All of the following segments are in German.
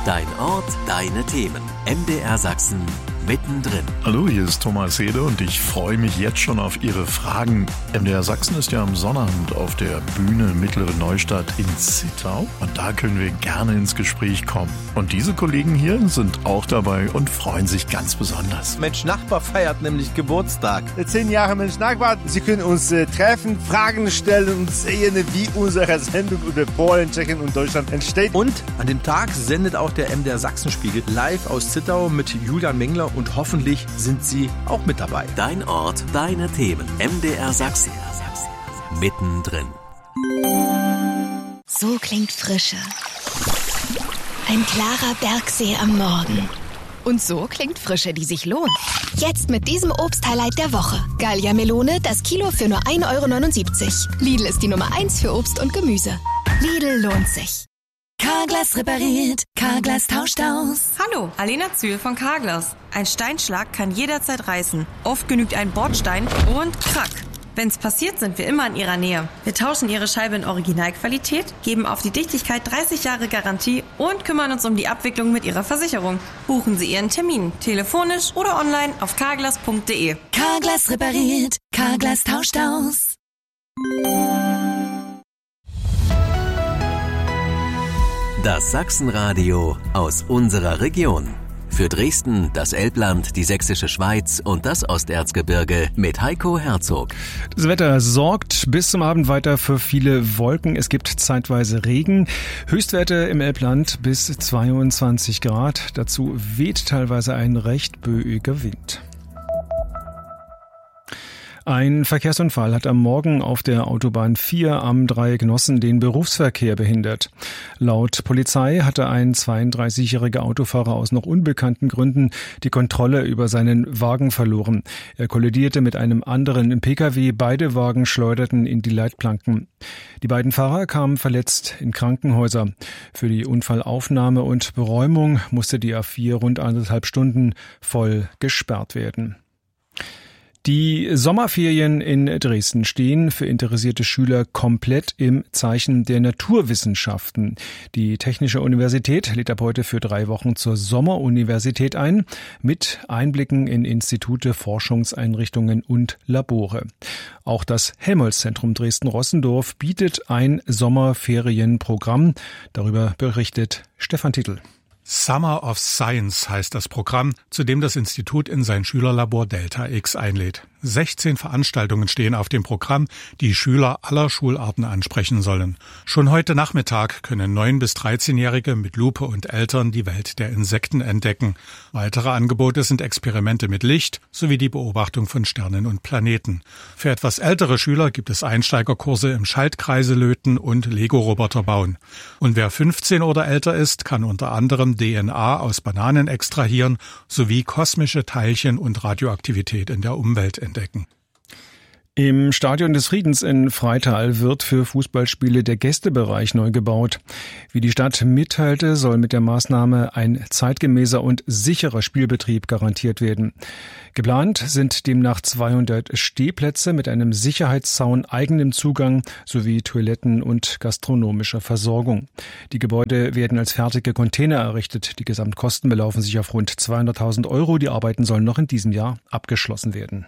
Dein Ort, deine Themen. MDR Sachsen mittendrin. Hallo, hier ist Thomas Hede und ich freue mich jetzt schon auf Ihre Fragen. MDR Sachsen ist ja am Sonnabend auf der Bühne Mittlere Neustadt in Zittau und da können wir gerne ins Gespräch kommen. Und diese Kollegen hier sind auch dabei und freuen sich ganz besonders. Mensch Nachbar feiert nämlich Geburtstag. 10 Jahre Mensch Nachbar. Sie können uns treffen, Fragen stellen und sehen, wie unsere Sendung über Polen, Tschechien und Deutschland entsteht. Und an dem Tag sendet auch der MDR Sachsenspiegel live aus Zittau mit Julian Mengler und hoffentlich sind Sie auch mit dabei. Dein Ort, deine Themen. MDR Sachsen. Mittendrin. So klingt Frische. Ein klarer Bergsee am Morgen. Und so klingt Frische, die sich lohnt. Jetzt mit diesem Obsthighlight der Woche. Gallia Melone, das Kilo für nur 1,79 €. Lidl ist die Nummer 1 für Obst und Gemüse. Lidl lohnt sich. Carglass repariert, Carglass tauscht aus. Hallo, Alena Zühl von Carglass. Ein Steinschlag kann jederzeit reißen. Oft genügt ein Bordstein und krack. Wenn's passiert, sind wir immer in Ihrer Nähe. Wir tauschen Ihre Scheibe in Originalqualität, geben auf die Dichtigkeit 30 Jahre Garantie und kümmern uns um die Abwicklung mit Ihrer Versicherung. Buchen Sie Ihren Termin, telefonisch oder online auf carglass.de. Carglass repariert, Carglass tauscht aus. Das Sachsenradio aus unserer Region. Für Dresden, das Elbland, die Sächsische Schweiz und das Osterzgebirge mit Heiko Herzog. Das Wetter sorgt bis zum Abend weiter für viele Wolken. Es gibt zeitweise Regen. Höchstwerte im Elbland bis 22 Grad. Dazu weht teilweise ein recht böiger Wind. Ein Verkehrsunfall hat am Morgen auf der Autobahn 4 am Dreieck Nossen den Berufsverkehr behindert. Laut Polizei hatte ein 32-jähriger Autofahrer aus noch unbekannten Gründen die Kontrolle über seinen Wagen verloren. Er kollidierte mit einem anderen Pkw. Beide Wagen schleuderten in die Leitplanken. Die beiden Fahrer kamen verletzt in Krankenhäuser. Für die Unfallaufnahme und Beräumung musste die A4 rund 1,5 Stunden voll gesperrt werden. Die Sommerferien in Dresden stehen für interessierte Schüler komplett im Zeichen der Naturwissenschaften. Die Technische Universität lädt ab heute für 3 Wochen zur Sommeruniversität ein, mit Einblicken in Institute, Forschungseinrichtungen und Labore. Auch das Helmholtz-Zentrum Dresden-Rossendorf bietet ein Sommerferienprogramm. Darüber berichtet Stefan Tittel. Summer of Science heißt das Programm, zu dem das Institut in sein Schülerlabor Delta X einlädt. 16 Veranstaltungen stehen auf dem Programm, die Schüler aller Schularten ansprechen sollen. Schon heute Nachmittag können 9- bis 13-Jährige mit Lupe und Eltern die Welt der Insekten entdecken. Weitere Angebote sind Experimente mit Licht sowie die Beobachtung von Sternen und Planeten. Für etwas ältere Schüler gibt es Einsteigerkurse im Schaltkreise löten und Lego-Roboter bauen. Und wer 15 oder älter ist, kann unter anderem DNA aus Bananen extrahieren sowie kosmische Teilchen und Radioaktivität in der Umwelt entdecken. Im Stadion des Friedens in Freital wird für Fußballspiele der Gästebereich neu gebaut. Wie die Stadt mitteilte, soll mit der Maßnahme ein zeitgemäßer und sicherer Spielbetrieb garantiert werden. Geplant sind demnach 200 Stehplätze mit einem Sicherheitszaun, eigenem Zugang sowie Toiletten und gastronomischer Versorgung. Die Gebäude werden als fertige Container errichtet. Die Gesamtkosten belaufen sich auf rund 200.000 €. Die Arbeiten sollen noch in diesem Jahr abgeschlossen werden.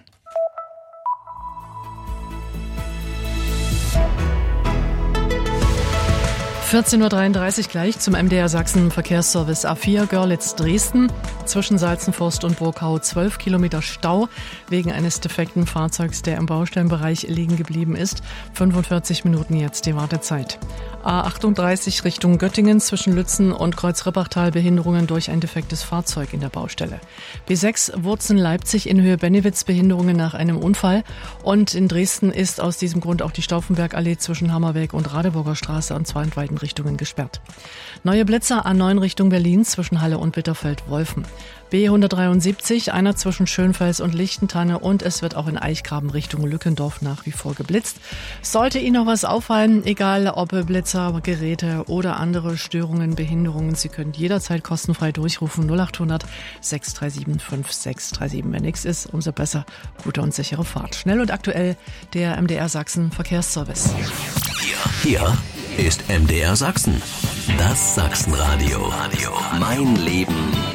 14:33 Uhr gleich zum MDR Sachsen Verkehrsservice A4 Görlitz-Dresden. Zwischen Salzenforst und Burgau 12 Kilometer Stau wegen eines defekten Fahrzeugs, der im Baustellenbereich liegen geblieben ist. 45 Minuten jetzt die Wartezeit. A38 Richtung Göttingen zwischen Lützen und Kreuz-Rippachtal Behinderungen durch ein defektes Fahrzeug in der Baustelle. B6 Wurzen-Leipzig in Höhe Bennewitz Behinderungen nach einem Unfall. Und in Dresden ist aus diesem Grund auch die Stauffenbergallee zwischen Hammerweg und Radeburger Straße an 2 und beiden Richtungen gesperrt. Neue Blitzer A9 Richtung Berlin zwischen Halle und Bitterfeld-Wolfen. B173, einer zwischen Schönfels und Lichtentanne, und es wird auch in Eichgraben Richtung Lückendorf nach wie vor geblitzt. Sollte Ihnen noch was auffallen, egal ob Blitzer, Geräte oder andere Störungen, Behinderungen, Sie können jederzeit kostenfrei durchrufen 0800 637 5637. Wenn nichts ist, umso besser. Gute und sichere Fahrt. Schnell und aktuell der MDR Sachsen Verkehrsservice. Hier ist MDR Sachsen. Das Sachsenradio. Mein Leben